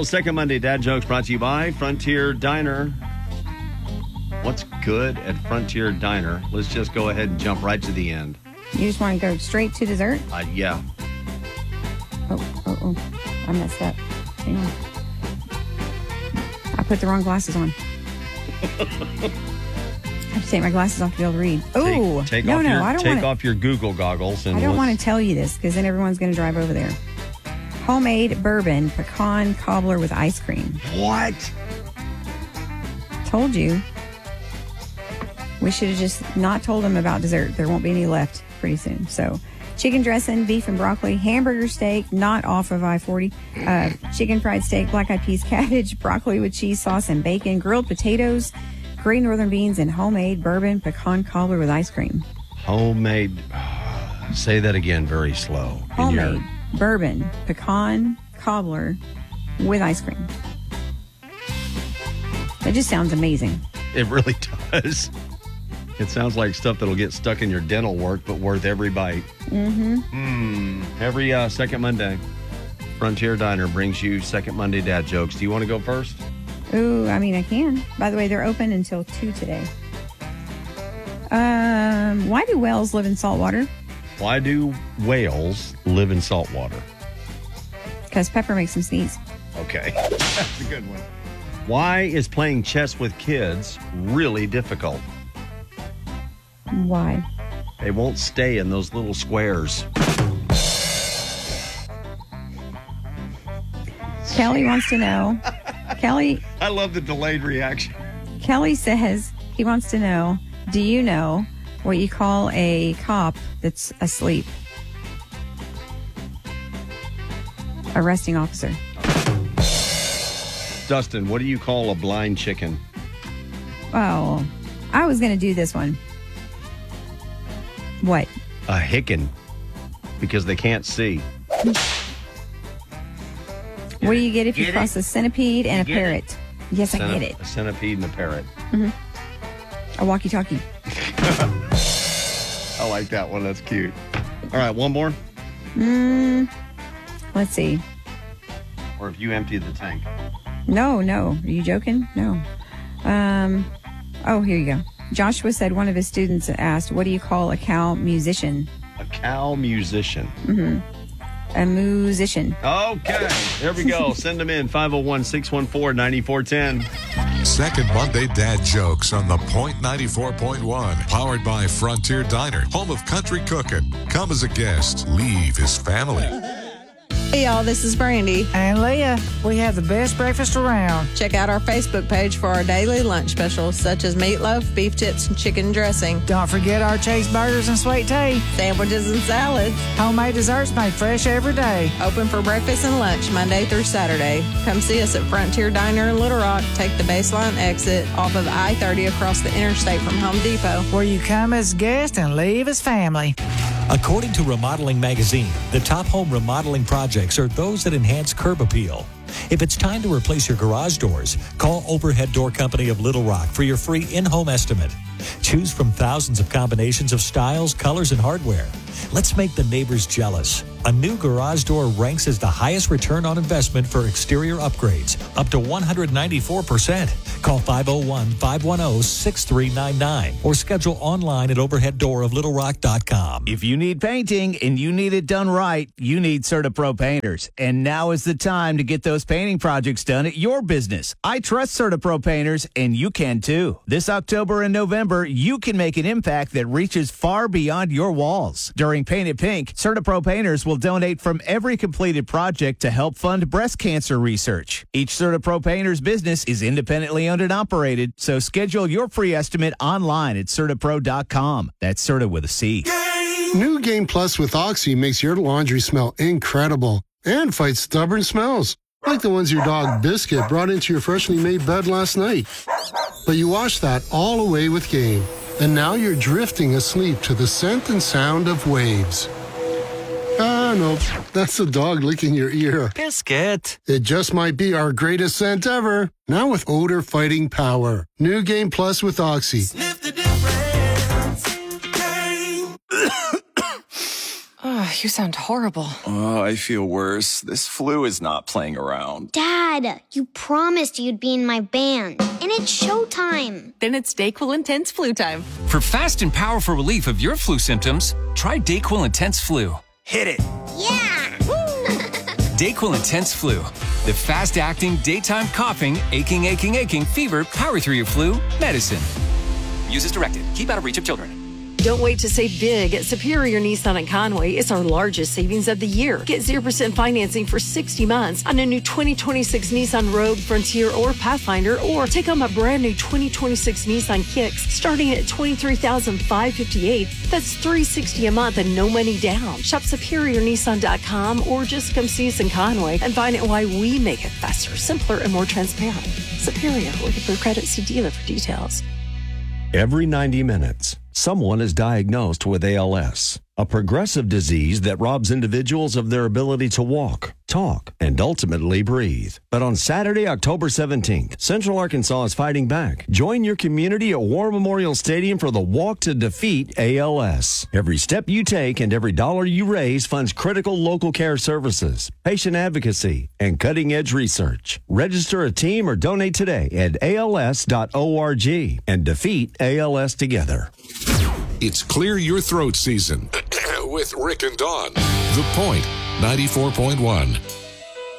Well, second Monday dad jokes brought to you by Frontier Diner. What's good at Frontier Diner? Let's just go ahead and jump right to the end. You just want to go straight to dessert? Yeah. Oh. I messed up. Hang on. I put the wrong glasses on. I have to take my glasses off to be able to read. Oh, take off your Google goggles. And I don't want to tell you this because then everyone's going to drive over there. Homemade bourbon pecan cobbler with ice cream. What? Told you. We should have just not told them about dessert. There won't be any left pretty soon. So, chicken dressing, beef and broccoli, hamburger steak, not off of I-40, chicken fried steak, black-eyed peas, cabbage, broccoli with cheese sauce and bacon, grilled potatoes, Great Northern beans, and homemade bourbon pecan cobbler with ice cream. Homemade. Say that again very slow. Homemade bourbon pecan cobbler with ice cream. That just sounds amazing. It really does. It sounds like stuff that'll get stuck in your dental work, but worth every bite. Every second Monday, Frontier Diner brings you second Monday dad jokes. Do you want to go first? Ooh, I mean, I can. By the way, they're open until 2 today. Why do whales live in salt water? Why do whales live in salt water? Because pepper makes them sneeze. Okay, that's a good one. Why is playing chess with kids really difficult? Why? They won't stay in those little squares. Kelly wants to know. Kelly. I love the delayed reaction. Kelly says he wants to know, do you know what you call a cop that's asleep? A resting officer. Dustin, what do you call a blind chicken? Oh, I was going to do this one. What? A hicken. Because they can't see. What do you get if you cross a centipede and a parrot? Yes, I get it. A centipede and a parrot. A walkie-talkie. I like that one. That's cute. All right, one more? Let's see. Or if you empty the tank. No. Are you joking? No. Oh, here you go. Joshua said one of his students asked, what do you call a cow musician? A cow musician. A musician. Okay, there we go. Send them in, 501-614-9410. Second Monday dad jokes on the Point 94.1. Powered by Frontier Diner, home of country cooking. Come as a guest, leave his family. Hey y'all, this is Brandy. And Leah, we have the best breakfast around. Check out our Facebook page for our daily lunch specials, such as meatloaf, beef tips, and chicken dressing. Don't forget our Chase burgers and sweet tea. Sandwiches and salads. Homemade desserts made fresh every day. Open for breakfast and lunch Monday through Saturday. Come see us at Frontier Diner in Little Rock. Take the baseline exit off of I-30 across the interstate from Home Depot. Where you come as guest and leave as family. According to Remodeling Magazine, the top home remodeling projects are those that enhance curb appeal. If it's time to replace your garage doors, call Overhead Door Company of Little Rock for your free in-home estimate. Choose from thousands of combinations of styles, colors, and hardware. Let's make the neighbors jealous. A new garage door ranks as the highest return on investment for exterior upgrades, up to 194%. Call 501-510-6399 or schedule online at overheaddooroflittlerock.com. If you need painting and you need it done right, you need CertaPro Painters. And now is the time to get those painting projects done at your business. I trust CertaPro Painters, and you can too. This October and November, you can make an impact that reaches far beyond your walls. During Paint It Pink, CertaPro Painters will donate from every completed project to help fund breast cancer research. Each CertaPro Painters business is independently owned and operated, so schedule your free estimate online at CertaPro.com. That's Certa with a C. New Game Plus with Oxy makes your laundry smell incredible and fights stubborn smells, like the ones your dog Biscuit brought into your freshly made bed last night. But you washed that all away with Game, and now you're drifting asleep to the scent and sound of waves. Ah, no, that's the dog licking your ear. Biscuit. It just might be our greatest scent ever. Now with odor-fighting power. New Game Plus with Oxy. Sniff the difference. Game. You sound horrible. Oh, I feel worse. This flu is not playing around. Dad, you promised you'd be in my band. And it's showtime. Then it's DayQuil Intense Flu time. For fast and powerful relief of your flu symptoms, try DayQuil Intense Flu. Hit it. Yeah! DayQuil Intense Flu. The fast-acting, daytime coughing, aching fever, power through your flu medicine. Use as directed. Keep out of reach of children. Don't wait to save big at Superior Nissan at Conway. It's our largest savings of the year. Get 0% financing for 60 months on a new 2026 Nissan Rogue, Frontier, or Pathfinder, or take home a brand new 2026 Nissan Kicks starting at $23,558. That's $360 a month and no money down. Shop SuperiorNissan.com or just come see us in Conway and find out why we make it faster, simpler, and more transparent. Superior, looking for credit, see dealer for details. Every 90 minutes, someone is diagnosed with ALS, a progressive disease that robs individuals of their ability to walk, talk, and ultimately breathe. But on Saturday, October 17th, Central Arkansas is fighting back. Join your community at War Memorial Stadium for the Walk to Defeat ALS. Every step you take and every dollar you raise funds critical local care services, patient advocacy, and cutting-edge research. Register a team or donate today at als.org and defeat ALS together. It's Clear Your Throat season with Rick and Dawn. The Point 94.1.